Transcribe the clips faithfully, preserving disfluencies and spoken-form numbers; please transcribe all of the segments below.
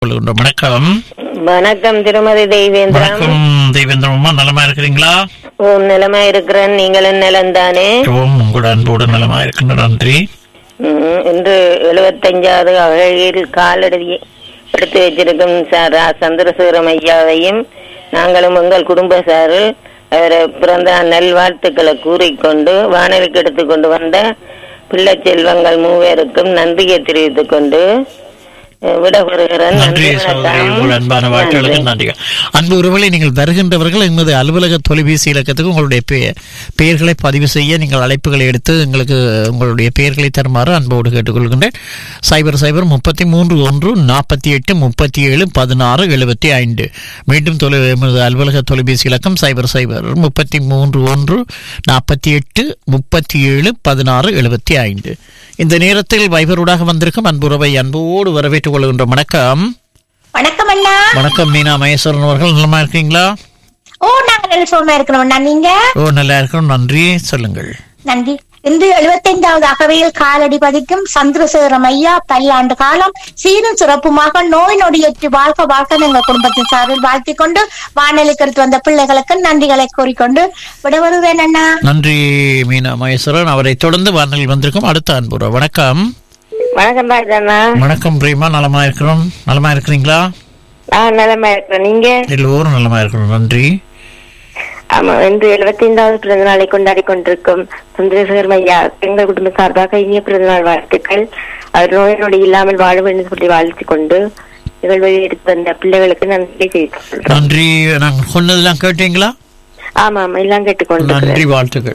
வணக்கம். வணக்கம் திருமதி தெய்வேந்திரம். வணக்கம் தெய்வேந்திரம் அம்மா, நலமா இருக்கிறீங்களா? ஓம் நலமா இருக்கிறேன். நீங்களும் நலம் தானே? ஓம் உங்களோட அன்போடு நலமா இருக்கின்ற நன்றி. இன்று எழுபத்தஞ்சாவது அகழியில் காலடி எடுத்து வச்சிருக்கும் சார் சந்திரசேகரம் ஐயாவையும் நாங்களும் எங்கள் குடும்ப சாரில் அவரை பிறந்த நல்வாழ்த்துக்களை கூறிக்கொண்டு வானொலிக்கு எடுத்துக்கொண்டு வந்த பிள்ளை செல்வங்கள் மூவருக்கும் நன்றியை தெரிவித்துக் கொண்டு நன்றி சகோதரி, உங்கள் அன்பான வாழ்த்துக்களுக்கு நன்றிகள். அன்பு உறவுகளை, நீங்கள் வருகின்றவர்கள் எமது அலுவலக தொலைபேசி இலக்கத்துக்கு உங்களுடைய பெயர்களை பதிவு செய்ய நீங்கள் அழைப்புகளை எடுத்து எங்களுக்கு உங்களுடைய பெயர்களை தருமாறு அன்போடு கேட்டுக்கொள்கின்றேன். சைபர் சைபர் முப்பத்தி மூன்று ஒன்று நாற்பத்தி எட்டு முப்பத்தி ஏழு பதினாறு எழுபத்தி ஐந்து. மீண்டும் தொலை எமது அலுவலக தொலைபேசி இலக்கம் சைபர் சைபர் முப்பத்தி மூன்று ஒன்று நாற்பத்தி எட்டு முப்பத்தி ஏழு பதினாறு எழுபத்தி ஐந்து. இந்த நேரத்தில் வைபரூடாக வந்திருக்கும் அன்புறவை அன்போடு வரவேற்றுக் கொள்கின்றோம். வணக்கம். வணக்கம் அண்ணா. வணக்கம் மீனா மகேஸ்வரன் அவர்கள், நலமா இருக்கீங்களா? ஓ, நாங்க நல்ல சோமா இருக்கிறோம். நீங்க? ஓ, நல்லா இருக்கிறோம், நன்றி. சொல்லுங்கள். நன்றி. இன்று எழுபத்தைந்தாவது அகவையில் காலடி பதிக்கும் சந்திரசேகரம் ஐயா பல்லாண்டு காலம் சீரும் சிறப்புமாக நோய் நொடியற்று வாழ்க்கை வாழ்க்கை எங்கள் குடும்பத்தின் சார்பில் வாழ்த்திக் கொண்டு வானொலிக்கு எடுத்து வந்த பிள்ளைகளுக்கு நன்றிகளை கூறிக்கொண்டு விடவருவேன் அண்ணா. நன்றி மீனா மகேஸ்வரன். அவரை தொடர்ந்து வானொலியில் வந்திருக்கும் அடுத்த அன்புற. வணக்கம். வணக்கம் ராஜண்ணா. வணக்கம் பிரேமா, நலமா இருக்கிறோம். நலமா இருக்கிறீங்களா? ஆஹ் நலமா இருக்கிறேன். நீங்க? எல்லோரும் நலமா இருக்கிறோம், நன்றி. ஆமா, இன்று எழுபத்தி ஐந்தாவது பிறந்த நாளை கொண்டாடி கொண்டிருக்கும் சந்திரசேகரம் ஐயா எங்கள் குடும்ப சார்பாக இனிய பிறந்த நாள் வாழ்த்துக்கள். அவர் நோய் நொடி இல்லாமல் வாழ வேண்டும் சொல்லி வாழ்த்திக் கொண்டு நிகழ்வை எடுத்து வந்த பிள்ளைகளுக்கு நன்றி செய்து நன்றி. நாங்கள் சொன்னதெல்லாம் கேட்டீங்களா? ஆமா ஆமா, எல்லாம் கேட்டுக்கொண்டு நன்றி, வாழ்த்துக்கள்.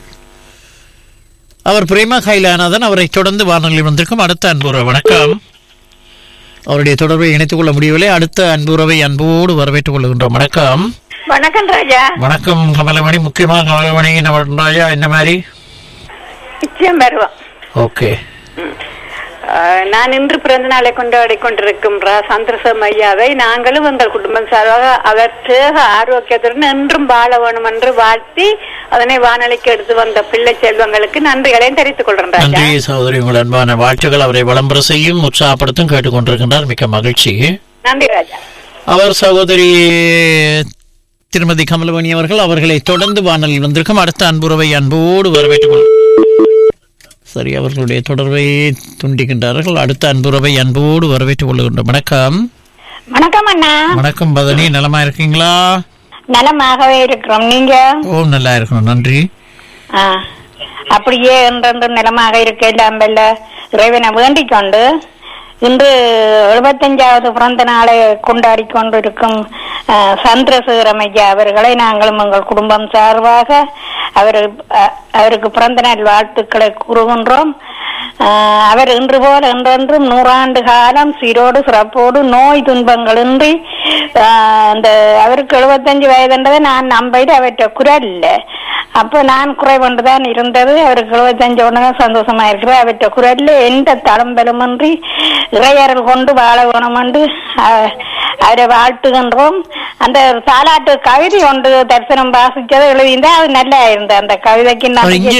அவர் பிரேமா கைலானாதன். அவரை தொடர்ந்து வானொலியில் வந்திருக்கும் அடுத்த அன்புற. வணக்கம். அவருடைய தொடர்பை இணைத்துக் கொள்ள முடியவில்லை. அடுத்த அன்புறவை அன்போடு வரவேற்றுக் கொள்கின்றோம். வணக்கம். வணக்கம் ராஜா. வணக்கம் கமலமணி. முக்கியமாக கமலமணி ராஜா என்ன மாதிரி நிச்சயம் வருவோம். ஓகே. நான் இன்று பிறந்த நாளை கொண்டாடி கொண்டிருக்கும் சந்திரசேகரம் ஐயாவை நாங்களும் எங்கள் குடும்பம் சார்பாக அவர் தேக ஆரோக்கியத்துடன் என்றும் வாழ வேணும் என்று வாழ்த்தி அதனை வானொலிக்கு எடுத்து வந்த பிள்ளை செல்வங்களுக்கு நன்றிகளையும் தெரிவித்துக் கொள்றேன். நன்றி சகோதரி, உங்கள் அன்பான வாழ்த்துக்கள் அவரை விளம்பர செய்யும் உற்சாகப்படுத்தும் கேட்டுக்கொண்டிருக்கின்றார். மிக்க மகிழ்ச்சி. நன்றி ராஜா. அவர் சகோதரி திருமதி கமலமணி அவர்கள். அவர்களை தொடர்ந்து வானொலியில் வந்திருக்கும் அடுத்த அன்புறவை அன்போடு வரவேற்றுக் கொள். சரி, அவர்களுடைய தொடர்பை துண்டிக்கின்றார்கள். அடுத்த அன்புறவை அன்போடு வரவேற்றுக் கொள்கின்றோம். வணக்கம். வணக்கம் அண்ணா. வணக்கம் பதனி, நலமா இருக்கீங்களா? நலமாகவே இருக்கிறோம். நீங்க? ஓ, நல்லா இருக்கணும், நன்றி. அப்படியே என்றென்று நலமாக இருக்க இல்லாமல்ல இறைவனை வேண்டிக் கொண்டு இன்று எழுபத்தஞ்சாவது பிறந்த நாளை கொண்டாடி கொண்டிருக்கும் சந்திரசேகரம் ஐயா அவர்களை நாங்களும் எங்கள் குடும்பம் சார்பாக அவர் அவருக்கு பிறந்த நாள் வாழ்த்துக்களை கூறுகின்றோம். அவர் இன்று போல என்றென்றும் நூறாண்டு காலம் சீரோடு சிறப்போடு நோய் துன்பங்களின்றி அந்த அவருக்கு எழுபத்தஞ்சு வயதுன்றதை நான் நம்பிட்டு அவற்றை குரல் இல்லை. அப்போ நான் குறைவொன்றுதான் இருந்தது. அவருக்கு எழுபத்தஞ்சு ஒன்றுதான் சந்தோஷமா இருக்கிறது. அவற்றை குரல்ல எந்த தளம்பலுமின்றி இறையறல் கொண்டு வாழ வேணும் என்று அவரை வாழ்த்துகின்றோம். அந்த தாலாட்டு கவிதை ஒன்று தரிசனம் வாசிச்சதை எழுதியிருந்தா அது நல்லா இருந்தது. அந்த கவிதைக்கு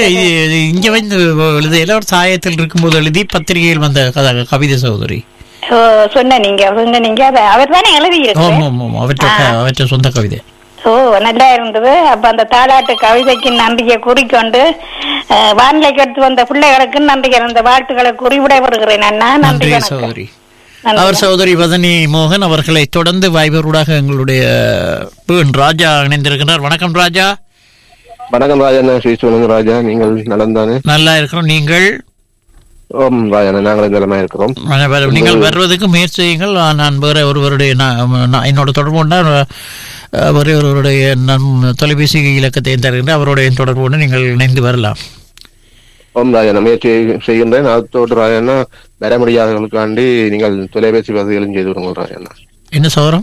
இங்க வந்து எழுதிய சாயத்தில் இருக்கும்போது எழுதி பத்திரிகையில் வந்த கவிதை சகோதரி சொன்ன நீங்க சொன்ன நீங்க அவர் தானே எழுதியிருக்கோம், சொந்த கவிதை. ஓ, நல்லா இருந்தது. அப்ப அந்த தாலாட்டு கவிதைக்கு நன்றியை கூறிக்கொண்டு வானிலைக்கு எடுத்து வந்த பிள்ளைகளுக்கு நன்றி அந்த வாழ்த்துக்களை கூறி விடைபெறுகிறேன் அண்ணா. நன்றி சகோதரி. அவர் சகோதரி வதனி மோகன். அவர்களை தொடர்ந்து வைபரூடாக எங்களுடைய ராஜா இணைந்திருக்கிறார். வணக்கம் ராஜா. வணக்கம் ராஜா. ராஜா, நீங்கள் நலந்தானே? நல்லா இருக்கிறோம், நீங்கள்? ஓம் ராஜா, நாங்கள் நலமா இருக்கிறோம். நீங்கள் வருவதற்கு முயற்சி செய்யுங்கள். நான் வேற ஒருவருடைய என்னோட தொடர்பு கொண்டா ஒரே ஒருவருடைய தொலைபேசி இலக்கத்தை தருகின்ற அவருடைய தொடர்பு கொண்டு நீங்கள் இணைந்து வரலாம். ஓம் ராஜா, முயற்சி செய்கின்றேன். அதோடு ராஜா, வர முடியாதவர்களுக்காண்டி நீங்கள் தொலைபேசி வசதிகளும் செய்து விடுங்க ராஜா. என்ன சௌரம்?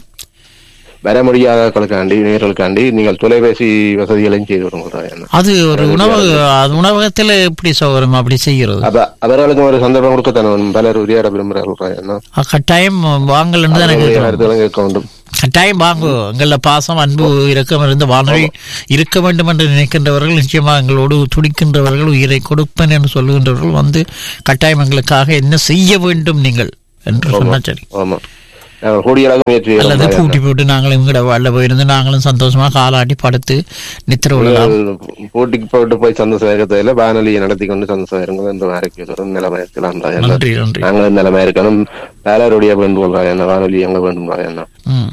வர முடியாதவர்களுக்காண்டி நேர்களுக்காண்டி நீங்கள் தொலைபேசி வசதிகளையும் செய்து விடுங்க ராஜா. அது ஒரு உணவு உணவகத்தில் எப்படி சௌரம் அப்படி செய்கிறது? அவர்களுக்கு ஒரு சந்தர்ப்பம் கொடுக்கத்தான் பலர் உரையாட விரும்புகிறார்கள் ராஜா. கட்டாயம் வாங்கல் கேட்க வேண்டும். கட்டாயம் வாங்கும். எங்கள பாசம் அன்பு இரக்கம் இருந்து வானொலி இருக்க வேண்டும் என்று நினைக்கின்றவர்கள், நிச்சயமாக எங்களோடு துடிக்கின்றவர்கள், உயிரை கொடுப்பேன் என்று சொல்லுகின்றவர்கள் வந்து கட்டாயம் எங்களுக்காக என்ன செய்ய வேண்டும் நீங்கள் என்று சொன்னா சரி. கூடியளவு முயற்சி அல்லது பூட்டி போட்டு நாங்களும் எங்கட வாழ போயிருந்து நாங்களும் சந்தோஷமா காலாட்டி படுத்து நித்திர விடலாம். போட்டிக்கு போட்டு போய் சந்தோஷம் வானொலியை நடத்தி கொண்டு சந்தோஷம் இருங்க என்ற மாதிரி நிலைமை இருக்கலாம். நாங்களும் நிலைமை இருக்கணும். பலருடைய வேண்டுகோள் என்ன வானொலி எங்க வேண்டும் என்ன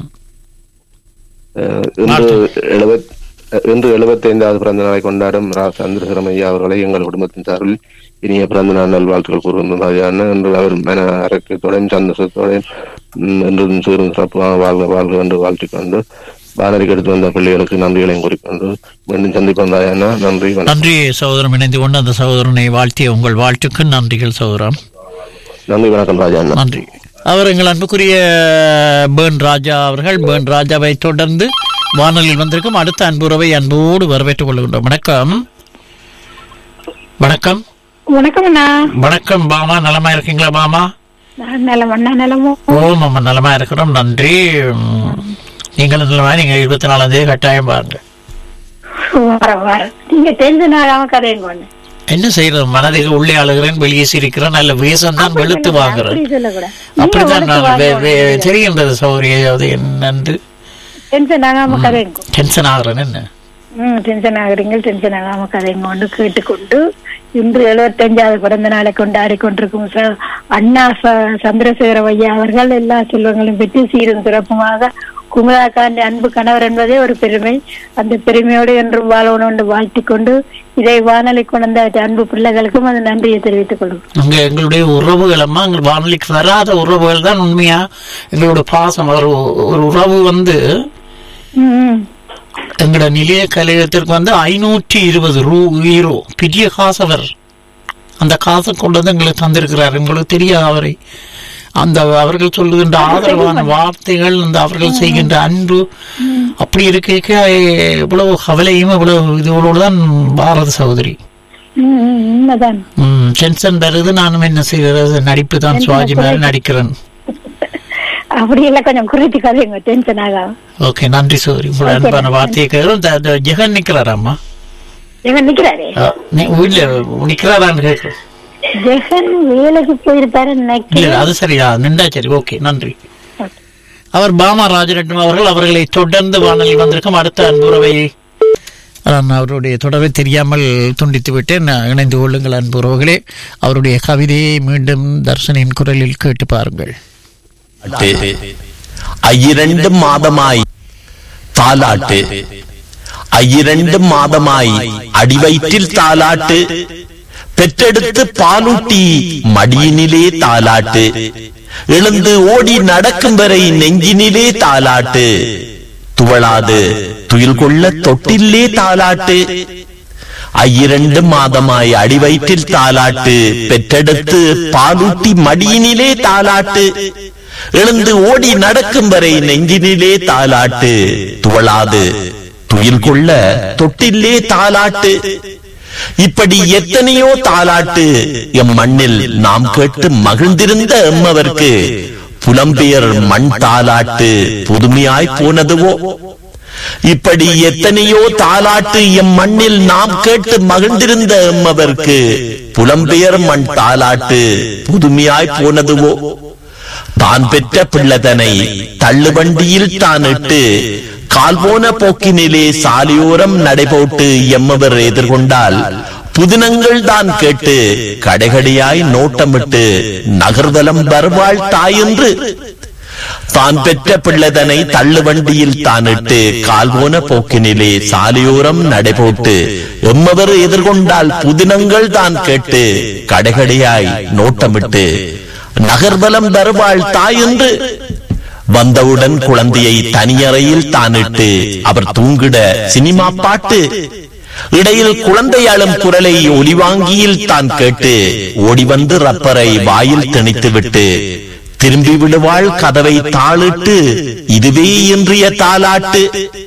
இன்று எழுபத் இன்று எழுபத்தி ஐந்தாவது பிறந்த நாளை கொண்டாடும் ரா சந்திரசேகரம் ஐயா அவர்களை எங்கள் குடும்பத்தின் சார்பில் இனிய பிறந்த நாள் நல்வாழ்த்துக்கள் கூறுகின்றன. என்று அவர் மன அரக்கத்தோடையும் சந்தோஷத்தோடையும் என்றும் சிறும் சிறப்பாக வாழ்க வாழ்க என்று வாழ்த்திக் கொண்டு வானொலிக்கு எடுத்து வந்த பிள்ளைகளுக்கு நன்றிகளையும் கூறிக்கொண்டு மீண்டும் சந்திப்போம். நன்றி நன்றி சகோதரம். இணைந்து கொண்டு அந்த சகோதரனை வாழ்த்திய உங்கள் வாழ்த்துக்கு நன்றிகள் சகோதரம். நன்றி, வணக்கம் ராஜா. நன்றி. அவர் எங்கள் அன்புக்குரிய பேர்ன் ராஜா அவர்கள். பேர்ன் ராஜாவை தொடர்ந்து வானொலியில் வந்திருக்கும் அடுத்த அன்புறவை அன்போடு வரவேற்றுக் கொள்கின்றோம். வணக்கம். வணக்கம். வணக்கம் அண்ணா. வணக்கம் பாமா. நலமா இருக்கீங்களா பாமா? ஓம் அம்மா நலமா இருக்கிறோம். நன்றி. நீங்களும் நலமா? நீங்க இருபத்தி நாலாம் தேதி கட்டாயம் பாருங்க. என்ன செய்யறது, மனதில் உள்ளே அழுகிறேன், வெளியே சிரிக்கிறேன், நல்ல வேஷம் தான் வெளுத்து வாங்குறேன். அப்படித்தான் நான் தெரிகின்றது சௌரியாவது என்னன்று டென்ஷன் ஆகுறேன். என்ன டென்ஷன் ஆகுறீங்க? டென்ஷன் ஆகாம கதைங்க ஒன்று கேட்டுக்கொண்டு இன்று எழுபத்தஞ்சாவது பிறந்த நாளை கொண்டாடி கொண்டிருக்கும் அண்ணா சந்திரசேகர ஐயா அவர்கள் எல்லா செல்வங்களும் பெற்று சீரும் சிறப்புமாக குமுதாக்காண்டி அன்பு கணவர் என்பதே ஒரு பெருமை. அந்த பெருமையோடு என்றும் வாழணும் என்று வாழ்த்திக் கொண்டு இதை வானொலி கொண்ட அன்பு பிள்ளைகளுக்கும் அது நன்றியை தெரிவித்துக் கொள்ளும். அங்க எங்களுடைய உறவுகள் அம்மா, எங்கள் வானொலிக்கு வராத உறவுகள் தான் உண்மையா எங்களோட பாசம். ஒரு ஒரு உறவு வந்து எங்களோட நிலைய கலையத்திற்கு வந்து ஐநூற்றி இருபது ரூ ஹீரோ பெரிய காசவர். அந்த காசை கொண்டு வந்து எங்களுக்கு தந்திருக்கிறார். எங்களுக்கு தெரியாது அவரை. அந்த அவர்கள் சொல்லுகின்ற ஆதரவான வார்த்தைகள், அந்த அவர்கள் செய்கின்ற அன்பு அப்படி இருக்க இவ்வளவு கவலையும் இவ்வளவு இதுகளோடுதான் பாரத சகோதரி. டென்ஷன் தருது. நானும் என்ன செய்யறது, நடிப்பு தான். சுவாஜி மாதிரி நடிக்கிறேன். அப்படி எல்லாம் கொஞ்சம் குறித்து கதைங்க, டென்ஷன் ஆகாம. ஓகே, நன்றி சோரி. உங்களோட அன்பான வார்த்தையை கேட்கிறோம். ஜெகன் நிக்கிறாராம்மா? ஜெகன் நிக்கிறாரே? இல்ல நிக்கிறாரான்னு கேட்கிறோம். ஜெகன் வேலைக்கு போயிருப்பாரு. அது சரியா நின்றா சரி. ஓகே, நன்றி. அவர் பாமா ராஜரட்னம் அவர்கள். அவர்களை தொடர்ந்து வானொலி வந்திருக்கும் அடுத்த அன்புறவை நான் அவருடைய தொடர்பை தெரியாமல் துண்டித்து விட்டேன். இணைந்து கொள்ளுங்கள் அன்புறவுகளே. அவருடைய கவிதையை மீண்டும் தர்சனின் குரலில் கேட்டு பாருங்கள். ஐயிரண்டு மாதமாய் தாலாட்டு, ஐயிரண்டு மாதமாய் அடிவயிற்றில் தாலாட்டு, பெற்றெடுத்து பாலூட்டி மடியினிலே தாலாட்டு, எழுந்து ஓடி நடக்கும் வரை நெஞ்சினிலே தாலாட்டு, துவளாது துயில் கொள்ள தொட்டிலே தாலாட்டு, ஐயிரண்டு மாதமாய் அடிவயிற்றில் தாலாட்டு, பெற்றெடுத்து பாலூட்டி மடியினிலே தாலாட்டு, எழுந்து ஓடி நடக்கும் வரை நெஞ்சினிலே தாலாட்டு, துவளாது துயில் கொள்ள தொட்டிலே தாலாட்டு. இப்படி எத்தனையோ தாலாட்டு எம் மண்ணில் நாம் கேட்டு மகிழ்ந்திருந்த எம்மவர்க்கு புலம்பெயர் மண் தாலாட்டு புதுமையாய் போனதுவோ. இப்படி எத்தனையோ தாலாட்டு எம் மண்ணில் நாம் கேட்டு மகிழ்ந்திருந்த எம்மவர்க்கு புலம்பெயர் மண் தாலாட்டு புதுமையாய் போனதுவோ. தான் பெற்ற பிள்ளைதனை தள்ளுவண்டியில் தான் இட்டு கால் போன போக்கினிலே சாலையோரம் நடைபோட்டு எம்மவர் எதிர்கொண்டால் புதினங்கள் தான் கேட்டு கடைகடையாய் நோட்டமிட்டு நகர்வலம் வருவாள் தாயென்று. தான் பெற்ற பிள்ளைதனை தள்ளுவண்டியில் தான் இட்டு கால் போன போக்கினிலே சாலையோரம் நடைபோட்டு எம்மவர் எதிர்கொண்டால் புதினங்கள் தான் கேட்டு கடைகடையாய் நோட்டமிட்டு நகர்வலம் வருவாள் தாயென்று. வந்தவுடன் குழந்தையை தனியறையில் தானிட்டு அவர் தூங்கிட சினிமா பாட்டு, இடையில் குழந்தையாளும் குரலை ஒலிவாங்கியில் தான் கேட்டு ஓடி வந்து ரப்பரை வாயில் திணித்து விட்டு திரும்பி விடுவாள் கதவை தாளிட்டு. இதுவே இன்றைய தாலாட்டு.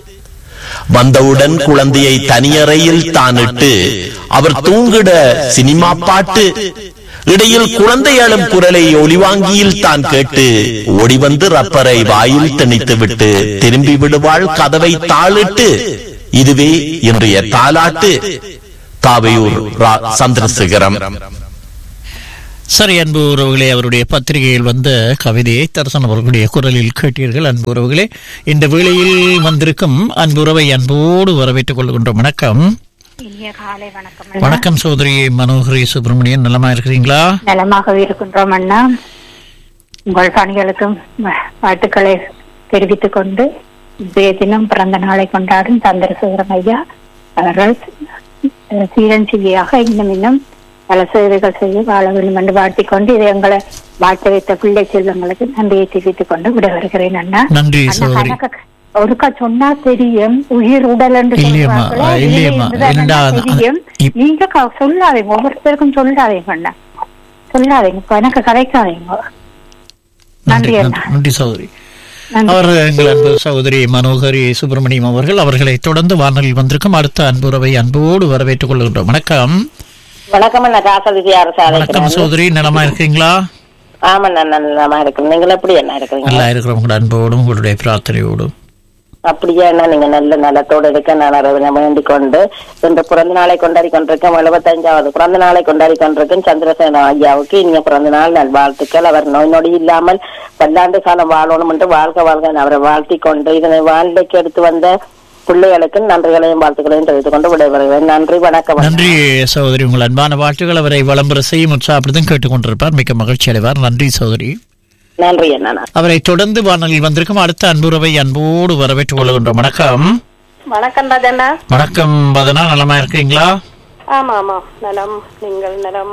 வந்தவுடன் குழந்தையை தனியறையில் தானிட்டு அவர் தூங்கிட சினிமா பாட்டு, இடையில் குழந்தையாளும் குரலை ஒலிவாங்கியில் தான் கேட்டு ஓடி வந்து ரப்பரை வாயில் திணித்து விட்டு திரும்பி விடுவாள் கதவை தாளிட்டு. இதுவே இன்றைய தாலாட்டு. தாவையூர் சந்திரசேகரம். சரி, அன்பு உறவுகளே, அவருடைய பத்திரிகையில் வந்த கவிதையை தரிசனம் அவர்களுடைய குரலில் கேட்டீர்கள். அன்பு உறவுகளே, இந்த வேளையில் வந்திருக்கும் அன்பு உறவை அன்போடு வரவேற்றுக் கொள்கின்றோம். வணக்கம். காலை வணக்கம். வணக்கம் சகோதரி மனோகரி சுப்பிரமணியன், நலமா இருக்கிறீங்களா? நலமாக இருக்கின்றோம் அண்ணா. உங்கள் பணிகளுக்கும் வாழ்த்துக்களை தெரிவித்துக் கொண்டு இன்றைய தினம் பிறந்த நாளை கொண்டாடும் சந்திரசேகரம் ஐயா அவர்கள் சீரஞ்சிவியாக இன்னும் இன்னும் பல சேவைகள் செய்ய வாழ வேண்டும் என்று வாழ்த்திக் கொண்டு இதை எங்களை வாழ்த்து வைத்த பிள்ளை செல்வங்களுக்கு நன்றியை தெரிவித்துக் கொண்டு விடைபெறுகிறேன் அண்ணா. நன்றி சகோதரி. ஒருக்கா சொன்னா தெரியும், உயிர் உடல் என்று தெரியும். நீங்க சொல்லாதீங்க, ஒவ்வொருத்தருக்கும் சொல்லாதீங்க அண்ணா, சொல்லாதீங்க, எனக்கு கதைக்காதீங்க. நன்றி அண்ணா. நன்றி சகோதரி. அவர் எங்கள் அன்பு சகோதரி மனோகரி சுப்பிரமணியம் அவர்கள். அவர்களை தொடர்ந்து வானொலியில் வந்திருக்கும் அடுத்த அன்புறவை அன்போடு வரவேற்றுக் கொள்கின்றோம். வணக்கம். வணக்கம் அண்ணா. வணக்கம் சகோதரி, நலமா இருக்கீங்களா? ஆமா அண்ணா, நலமா இருக்கு. நீங்கள் எப்படி என்ன இருக்கிறீங்க? நல்லா இருக்கிறோம், உங்களோட அன்போடும் உங்களுடைய பிரார்த்தனையோடும். அப்படியே என்ன நீங்க நல்ல நலத்தோடு இருக்க நான் வேண்டிக் கொண்டு இன்று பிறந்த நாளை கொண்டாடி கொண்டிருக்கேன். எழுபத்தஞ்சாவது பிறந்த நாளை கொண்டாடி கொண்டிருக்கேன் சந்திரசேகரன் ஐயாவுக்கு இனிய பிறந்த நாள் நல் வாழ்த்துக்கள். அவர் நோய் நொடி இல்லாமல் பல்லாண்டு காலம் வாழணும் என்று வாழ்க வாழ்க அவரை வாழ்த்தி கொண்டு இதனை வாழ்க்கைக்கு எடுத்து வந்த பிள்ளைகளுக்கு நன்றிகளையும் வாழ்த்துக்களையும் தெரிவித்துக் கொண்டு விடைபெறுகிறேன். நன்றி, வணக்கம். நன்றி சகோதரி, உங்கள் அன்பான வாழ்த்துக்கள். அவரை விளம்பர செய்யும் உற்சாகப்படுத்தும் கேட்டுக்கொண்டிருப்பார். மிக்க மகிழ்ச்சி அடைவார். நன்றி சகோதரி. நன்றி அண்ணா. அவரை தொடர்ந்து வானொலியில் வந்திருக்கும் அடுத்த அன்புறவை அன்போடு வரவேற்றுக் கொள்கின்றோம். வணக்கம். வணக்கம் ராஜண்ணா. வணக்கம் வதனா, நலமா இருக்கீங்களா? ஆமா ஆமா நலம். நீங்கள் நலம்?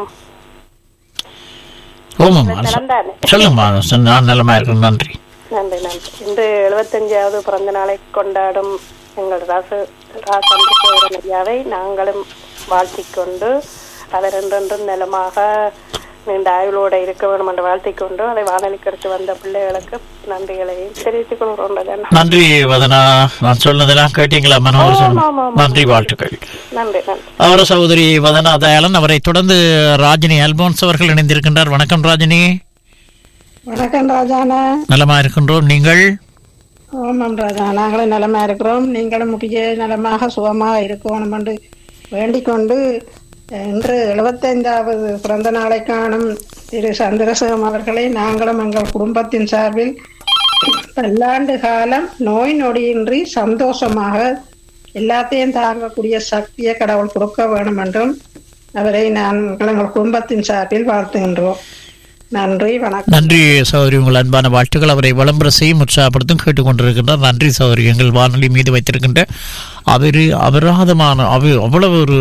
சொல்லுமா. நான் நலமா இருக்கேன். நன்றி நன்றி நன்றி. இன்று எழுபத்தஞ்சாவது பிறந்த நாளை கொண்டாடும் எங்கள் ராசு ராசந்திரசேகரன் ஐயாவை நாங்களும் வாழ்த்திக் கொண்டு அவர் என்றென்றும் நலமாக நீண்ட ஆயுளோட இருக்க வேண்டும் என்று வாழ்த்திக் கொண்டு அதை வானொலிக்கு எடுத்து வந்த பிள்ளைகளுக்கு நன்றிகளையும் தெரிவித்துக் கொள்கிறோம். நன்றி வதனா. நான் சொன்னதெல்லாம் கேட்டீங்களா மனோகர்? நன்றி, வாழ்த்துக்கள். நன்றி நன்றி. அவர சகோதரி வதனா தயாளன். அவரை தொடர்ந்து ராஜினி அல்போன்ஸ் அவர்கள் இணைந்திருக்கின்றார். வணக்கம் ராஜினி. வணக்கம் ராஜானா. நலமா இருக்கின்றோம், நீங்கள்? ஆமாம் ராஜா, நாங்களும் நலமா இருக்கிறோம். நீங்களும் முக்கிய நலமாக சுகமாக இருக்கணும் என்று வேண்டிக் கொண்டு இன்று எழுபத்தைந்தாவது பிறந்த நாளை காணும் திரு சந்திரசேகரம் அவர்களை நாங்களும் எங்கள் குடும்பத்தின் சார்பில் பல்லாண்டு காலம் நோய் நொடியின்றி சந்தோஷமாக எல்லாத்தையும் தாங்கக்கூடிய சக்தியை கடவுள் கொடுக்க வேண்டும் என்றும் அவரை நாங்கள் எங்கள் குடும்பத்தின் சார்பில் வாழ்த்துகின்றோம். நன்றி, வணக்கம். நன்றி சகோதரி, உங்கள் அன்பான வாழ்த்துக்கள். அவரை விளம்பர செய்யும் உற்சாகப்படுத்தும் கேட்டுக்கொண்டிருக்கின்றார். நன்றி சகோதரி. எங்கள் வானொலி மீது வைத்திருக்கின்ற அவரு அபராதமான அவ்வளவு ஒரு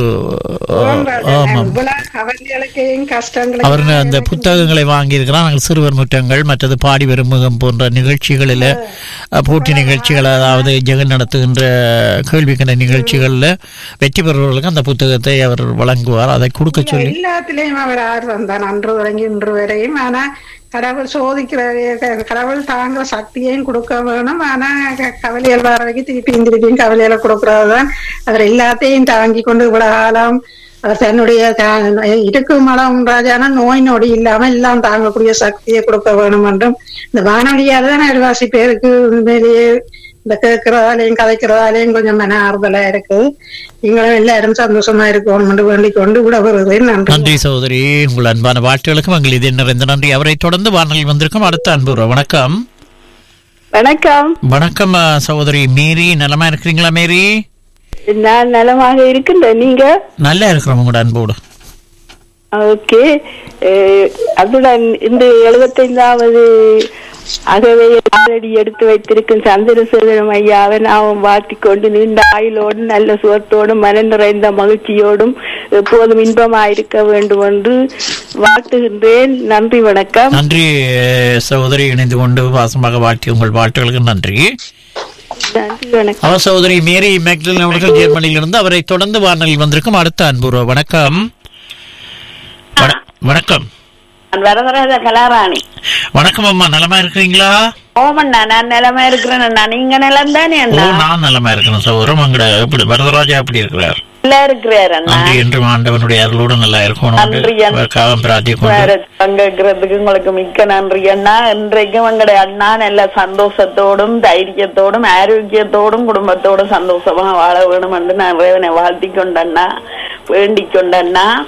அவர் அந்த புத்தகங்களை வாங்கியிருக்கிறார். நாங்கள் சிறுவர் முற்றங்கள், மற்றது பாடி வரும் முகம் போன்ற நிகழ்ச்சிகளில், போட்டி நிகழ்ச்சிகள், அதாவது ஜெகன் நடத்துகின்ற கேள்விக்கிற நிகழ்ச்சிகளில் வெற்றி பெறுவர்களுக்கு அந்த புத்தகத்தை அவர் வழங்குவார். அதை கொடுக்க சொல்லி எல்லாத்திலையும் அவர் ஆர்வம் தான் அன்று தொடங்கி இன்று வரையும். ஆனா கடவுள் சோதிக்கிற கடவுள் தாங்க சக்தியையும் கொடுக்க வேணும். ஆனா கவலைகள் வர வரைக்கும் திருப்பியும் திருப்பியும் கவலையில கொடுக்கறதுதான். அவர் எல்லாத்தையும் தாங்கி கொண்டு இவ்வளவு காலம் அவர் தன்னுடைய இருக்கும் மலம் ராஜானா நோய் நொடி இல்லாம எல்லாம் தாங்கக்கூடிய சக்தியை கொடுக்க வேணும் என்றும் இந்த வானொலியால்தான் அரைவாசி பேருக்கு உண்மையிலேயே இந்த கேட்கறதாலையும் கதைக்கிறதாலையும் கொஞ்சம் மன ஆறுதலா இருக்கு. நீங்களும் எல்லாரும் சந்தோஷமா இருக்கணும் என்று வேண்டிக் கொண்டு விட வருகிறேன். நன்றி. நன்றி சகோதரி, உங்கள் அன்பான வாழ்த்துகளுக்கும் எங்கள் இது நிறைந்த நன்றி. அவரை தொடர்ந்து வானொலியில் வந்திருக்கும் அடுத்த அன்பு. வணக்கம். வணக்கம். வணக்கம் சகோதரி மேரி, நலமா இருக்கிறீங்களா? மேரி, நான் நலமாக இருக்கின்றேன். நீங்க? நல்லா இருக்கிறோம், உங்களோட அன்போடு. ஓகே. அதுடன் இந்த எழுபத்தைந்தாவது ஆகவே ஆல்ரெடி எடுத்து வைத்திருக்கும் சந்திரசேகரம் ஐயாவை நாம் வாழ்த்திக் கொண்டு நீண்ட ஆயுளோடும் நல்ல சுகத்தோடும் மன நிறைந்த மகிழ்ச்சியோடும் எப்போதும் இன்பமாயிருக்க வேண்டும் என்று வாழ்த்துகின்றேன். நன்றி, வணக்கம். நன்றி சகோதரி, இணைந்து கொண்டு வாசமாக வாழ்த்தி உங்கள் வாழ்த்துகளுக்கு நன்றி. நன்றி, வணக்கம். அவர் சகோதரி மேரி மேக்டலின் அவர்கள் ஜெர்மனியில் இருந்து. அவரை தொடர்ந்து வானொலியில் வந்திருக்கும் அடுத்த அன்பு. வணக்கம். வணக்கம். வரதராஜ கலாராணி. வணக்கம் அம்மா, நலமா இருக்கிறீங்களா? ஓமண்ணா, நான் நிலமா இருக்கிறேன். நீங்க நிலம் தானே? நான் நலமா இருக்கிறேன் சகோதரம். அங்கட எப்படி வரதராஜா எப்படி இருக்கிறார்? நல்லா இருக்கிறார். நன்றி என்று ஆண்டவனுடைய அருளோடு நல்லா இருக்கணும். பங்கேற்கிறதுக்கு உங்களுக்கு மிக்க நன்றி அண்ணா. இன்றைக்கும் எங்களுடைய அண்ணா நல்ல சந்தோஷத்தோடும் தைரியத்தோடும் ஆரோக்கியத்தோடும் குடும்பத்தோடும் சந்தோஷமா வாழ வேணும் என்று நான் இறைவனை வாழ்த்தி கொண்டண்ணா வேண்டிக் கொண்டண்ணா.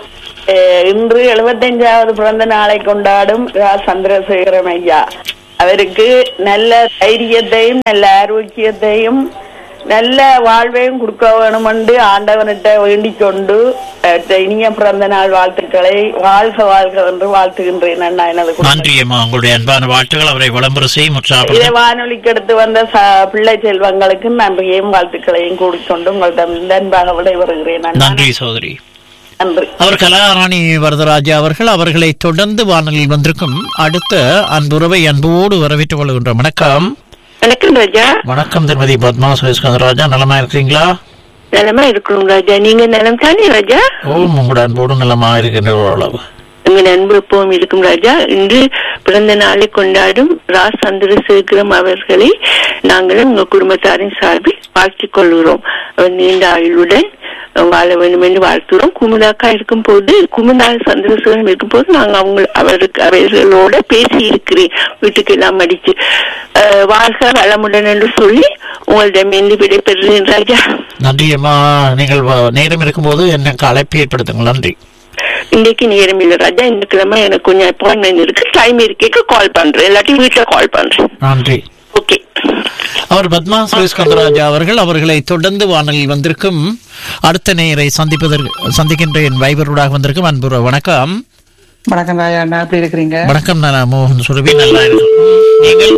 இன்று எழுபத்தஞ்சாவது பிறந்த நாளை கொண்டாடும் ரா சந்திரசேகரம் ஐயா அவருக்கு நல்ல தைரியத்தையும் நல்ல ஆரோக்கியத்தையும் நல்ல வாழ்வையும் கொடுக்க வேணும் என்று ஆண்டவனிட்ட வேண்டிக் கொண்டு இனிய பிறந்த நாள் வாழ்த்துக்களை வாழ்க வாழ்க என்று வாழ்த்துகின்றேன். அண்ணா எனது நன்றியம்மா, உங்களுடைய அன்பான வாழ்த்துக்கள் அவரை விளம்பர செய்யும். இதை வானொலிக்கு எடுத்து வந்த பிள்ளை செல்வங்களுக்கு நன்றியையும் வாழ்த்துக்களையும் கூடிக்கொண்டு உங்களிடம் அன்பாக விடைபெறுகிறேன். நன்றி சகோதரி. நன்றி. அவர் கலாராணி வரதராஜா அவர்கள். அவர்களை தொடர்ந்து வானொலியில் வந்திருக்கும் அடுத்த அன்புறவை அன்போடு வரவேற்றுக் கொள்கின்றோம். வணக்கம். வணக்கம் ராஜா. வணக்கம் திருமதி பத்மா சுரேஷ்காந்த் ராஜா. நலமா இருக்கீங்களா? நலமா இருக்கணும் ராஜா. நீங்க நலம் தானே ராஜா? ஓ, உங்களோட அன்போடு நலமா இருக்கின்ற அளவு எங்க அன்பு எப்பவும் இருக்கும் ராஜா. இன்று பிறந்த நாளை கொண்டாடும் ரா சந்திரசேகரம் அவர்களை நாங்களும் உங்க குடும்பத்தாரின் சார்பில் வாழ்த்திக் கொள்கிறோம். அவர் நீண்ட ஆயுளுடன் வாழ வேண்டும் என்று வாழ்த்துறோம். குமுதாக்கா இருக்கும் போது குமுதா சந்திரசேகரம் இருக்கும் போது நாங்க அவங்க அவருக்கு அவர்களோட பேசி இருக்கிறேன். வீட்டுக்கு எல்லாம் அடிச்சு வாழ்க வளமுடன் என்று சொல்லி உங்களிடமிருந்து விடைபெறுகிறேன் ராஜா. நன்றி அம்மா. நீங்கள் நேரம் இருக்கும் போது எனக்கு அழைப்பு ஏற்படுத்துங்க. நன்றி. இன்னைக்கு நேரம் இல்ல ராஜா. இந்த கிழமை எனக்கு கொஞ்சம் அப்பாயின்மெண்ட் இருக்கு. டைம் இருக்கேக்க கால் பண்றேன், இல்லாட்டி வீட்டுல கால் பண்றேன். நன்றி. ஓகே. அவர் பத்மா சுரேஷ்காந்த் ராஜா அவர்கள். அவர்களை தொடர்ந்து வானலில் வந்திருக்கும் அடுத்த நேரை சந்திப்பதற்கு சந்திக்கின்றேன். வைபரோடாக வந்திருக்கும் அன்புற வணக்கம். வணக்கம் ராஜா, எப்படி இருக்கிறீங்க? வணக்கம், நான் மோகன் சுரபி. நல்லா இருக்கு. நீங்கள்?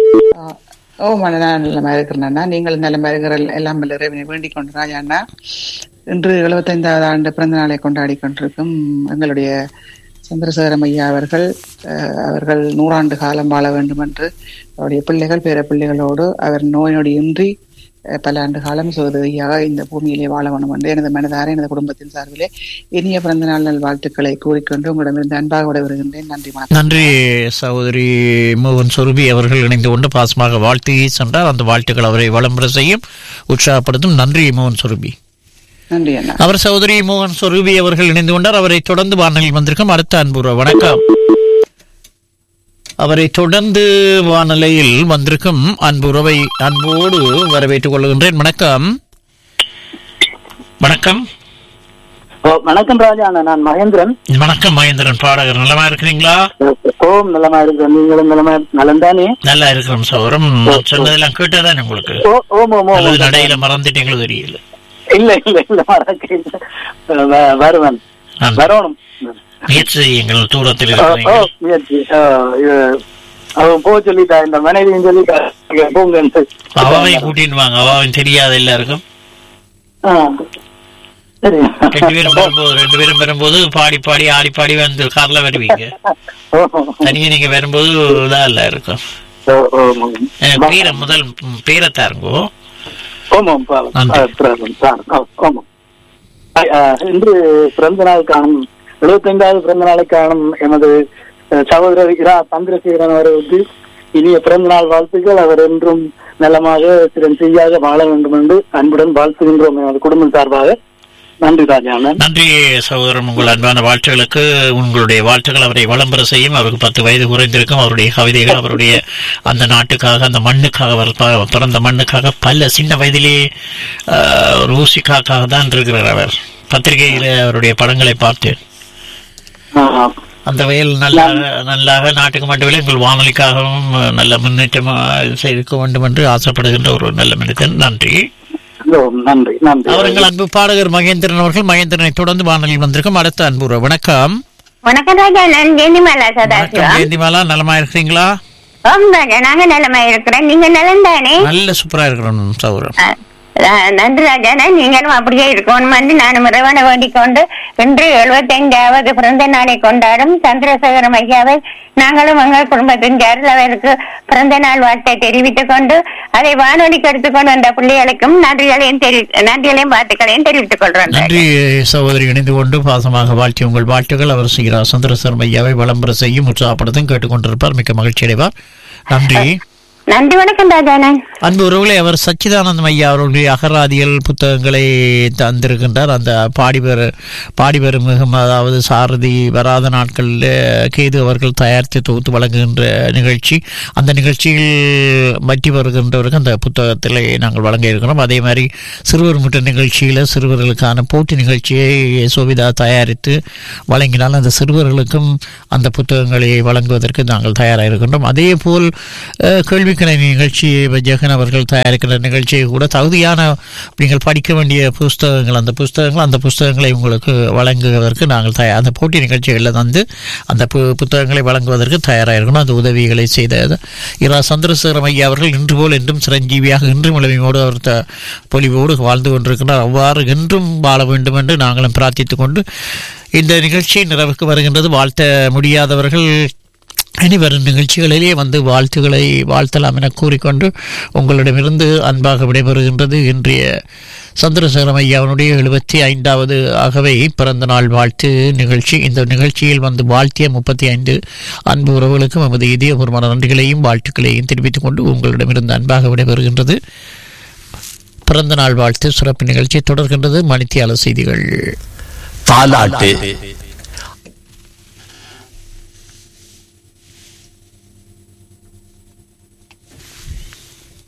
ஓ, நான் நல்லமா இருக்கிறேன். நீங்கள் நல்லமா இருக்கிற எல்லாம் வேண்டிக் கொண்டு ராஜா அண்ணா, இன்று எழுபத்தைந்தாவது ஆண்டு பிறந்த நாளை கொண்டாடி கொண்டிருக்கும் எங்களுடைய சந்திரசேகரம் ஐயா அவர்கள் அவர்கள் நூறாண்டு காலம் வாழ வேண்டும் என்று அவருடைய பிள்ளைகள் பேர பிள்ளைகளோடு அவர் நோய் நொடியின்றி பல ஆண்டு காலம் சோதரியாக இந்த பூமியிலே வாழ வேண்டும் என்று எனது மனதார எனது குடும்பத்தின் சார்பிலே இனிய பிறந்த நாள் நல் வாழ்த்துக்களை கூறிக்கொண்டு உங்களிடமிருந்து அன்பாக விட வருகின்றேன். நன்றி. நன்றி சகோதரி மோகன் சுரபி அவர்கள் இணைந்து கொண்டு பாசமாக வாழ்த்து சென்றார். அந்த வாழ்த்துக்கள் அவரை விளம்பர செய்யும், உற்சாகப்படுத்தும். நன்றி மோகன் சுரபி. நன்றி அண்ணா. அவர் சகோதரி மோகன் சுரூபி அவர்கள் இணைந்து கொண்டார். அவரை தொடர்ந்து வானொலியில் வந்திருக்கும் அடுத்த அன்புற வணக்கம். அவரை தொடர்ந்து வானொலியில் வந்திருக்கும் அன்புறவை அன்போடு வரவேற்றுக் கொள்கின்றேன். வணக்கம். வணக்கம். வணக்கம் ராஜா, நான் மகேந்திரன். வணக்கம் மகேந்திரன். பாடகர். நலமா இருக்கிறீங்களா? ஓம் நலமா இருக்கிறேன். நீங்களும் நலமா நலந்தானே? நல்லா இருக்கிறோம் சௌரம். சொன்னதெல்லாம் கேட்டதானே உங்களுக்கு? நடையில மறந்துட்டீங்களோ தெரியல. இல்ல இல்ல இல்ல வருவன் வரணும். முயற்சி எங்கள் தூரத்தில் முயற்சி அவன் போக சொல்லிட்டா, இந்த மனைவியும் சொல்லிட்டா போங்க. அவாவையும் கூட்டின்னு வாங்க, அவாவையும் தெரியாத எல்லாருக்கும். ரெண்டு பேரும் வரும்போது ரெண்டு பேரும் வரும்போது பாடி பாடி ஆடி பாடி வந்து கார்ல வருவீங்க. தனியா நீங்க வரும்போது இதா இல்ல இருக்கும். பேரை முதல் பேரை தாருங்கோ. இன்று பிறந்த நாள் காணும் எழுபத்தி ஐந்தாவது பிறந்த நாளை காணும் எமது சகோதரர் இரா சந்திரசேகரன் அவர்களுக்கு இனிய பிறந்த நாள் வாழ்த்துக்கள். அவர் என்றும் நலமாக சிறந்தீயாக வாழ வேண்டும் என்று அன்புடன் வாழ்த்துகின்றோம் எமது குடும்பம் சார்பாக. நன்றி ராஜா. நன்றி சகோதரன். உங்கள் அன்பான வாழ்த்துகளுக்கு உங்களுடைய வாழ்த்துக்கள் அவரை விளம்பர செய்யும். அவருக்கு பத்து வயது குறைந்திருக்கும். அவருடைய கவிதைகள் அவருடைய அந்த நாட்டுக்காக அந்த மண்ணுக்காக அவர் பிறந்த மண்ணுக்காக பல சின்ன வயதிலே ரூசிக்காக தான் இருக்கிறார். அவர் பத்திரிகையில அவருடைய படங்களை பார்த்தேன். அந்த வயல் நல்ல நல்லாக நாட்டுக்கு மட்டுமில்லை எங்கள் வானொலிக்காகவும் நல்ல முன்னேற்றமாக செய்திருக்க வேண்டும் என்று ஆசைப்படுகின்ற ஒரு நல்ல மனிதன். நன்றி. நன்றி நன்றி. அவர்கள் அன்பு பாடகர் மகேந்திரன் அவர்கள். மகேந்திரனை தொடர்ந்து வானொலியில் வந்திருக்கும் அடுத்த அன்புற வணக்கம். வணக்கம் ராஜா, நான் ஜெயந்திமாலா சதாசிவம். ஜெயந்திமாலா, நலமா இருக்கிறீங்களா? ஆம் ராஜா, நாங்க நலமா இருக்கிறேன். நீங்க நலம் தானே? நல்ல சூப்பரா இருக்கிறோம் சௌரம். நன்றி ராஜா. நீங்களும் அப்படியே இருக்கணும் என்று நானும் இறைவனை வேண்டிக் கொண்டு இன்று எழுபத்தைந்தாவது பிறந்த நாளை கொண்டாடும் சந்திரசேகரம் ஐயாவை நாங்களும் எங்கள் குடும்பத்தின் சார்பில் அவருக்கு பிறந்த நாள் வாழ்த்தை தெரிவித்துக் கொண்டு அதை வானொலிக்கு எடுத்துக்கொண்டு வந்த பிள்ளைகளுக்கும் நன்றிகளையும் தெரி நன்றிகளையும் வாழ்த்துக்களையும் தெரிவித்துக் கொள்றேன். நன்றி சகோதரி. இணைந்து கொண்டு பாசமாக வாழ்த்தி உங்கள் வாழ்த்துக்கள் அவர் செய்கிறார். சந்திரசேகரம் ஐயாவை விளம்பர செய்யும், உற்சாகப்படுத்தும் கேட்டுக்கொண்டிருப்பார். மிக்க மகிழ்ச்சி அடைவார். நன்றி. நன்றி, வணக்கம் ராஜானன். அன்பு உறவுகளை, அவர் சச்சிதானந்தம் ஐயா அவர்களுடைய அகராதியல் புத்தகங்களை தந்திருக்கின்றார். அந்த பாடிபெற பாடிபெறும் மிகம், அதாவது சாரதி வராத நாட்களில் கேது அவர்கள் தயாரித்து தொகுத்து வழங்குகின்ற நிகழ்ச்சி, அந்த நிகழ்ச்சியில் வற்றி வருகின்றவர்கள் அந்த புத்தகத்தில் நாங்கள் வழங்க இருக்கிறோம். அதே மாதிரி சிறுவர் முற்ற நிகழ்ச்சியில் சிறுவர்களுக்கான போட்டி நிகழ்ச்சியை சோபிதா தயாரித்து வழங்கினால் அந்த சிறுவர்களுக்கும் அந்த புத்தகங்களை வழங்குவதற்கு நாங்கள் தயாராக இருக்கின்றோம். அதே போல் கேள்வி நிகழ்ச்சி ஜெகன் அவர்கள் தயாரிக்கின்ற நிகழ்ச்சியை கூட தகுதியான நீங்கள் படிக்க வேண்டிய புஸ்தகங்கள், அந்த புஸ்தகங்கள் அந்த புஸ்தகங்களை உங்களுக்கு வழங்குவதற்கு நாங்கள் தயார், அந்த போட்டி நிகழ்ச்சிகளில் வந்து அந்த புத்தகங்களை வழங்குவதற்கு தயாராக இருக்கணும். அந்த உதவிகளை செய்த இரா சந்திரசேகரம் ஐயா அவர்கள் இன்று போல் என்றும் சிரஞ்சீவியாக இன்றும் இளமையோடு அவர் பொலிவோடு வாழ்ந்து கொண்டிருக்கிறார். அவ்வாறு என்றும் வாழ வேண்டும் என்று நாங்களும் பிரார்த்தித்துக் கொண்டு இந்த நிகழ்ச்சி நிறைவுக்கு வருகின்றது. வாழ்த்த முடியாதவர்கள் இனி வரும் நிகழ்ச்சிகளிலே வந்து வாழ்த்துக்களை வாழ்த்தலாம் என கூறிக்கொண்டு உங்களிடமிருந்து அன்பாக விடைபெறுகின்றது இன்றைய சந்திரசேகரம் ஐயாவுடைய எழுபத்தி ஐந்தாவது ஆகவே பிறந்த நாள் வாழ்த்து நிகழ்ச்சி. இந்த நிகழ்ச்சியில் வந்து வாழ்த்திய முப்பத்தி ஐந்து அன்பு உறவுகளுக்கும் நமது இதயபூர்வமான நன்றிகளையும் வாழ்த்துக்களையும் தெரிவித்துக் கொண்டு உங்களிடமிருந்து அன்பாக விடைபெறுகின்றது. பிறந்த நாள் வாழ்த்து சிறப்பு நிகழ்ச்சி தொடர்கின்றது. மணித்தியால செய்திகள். தாலாட்டு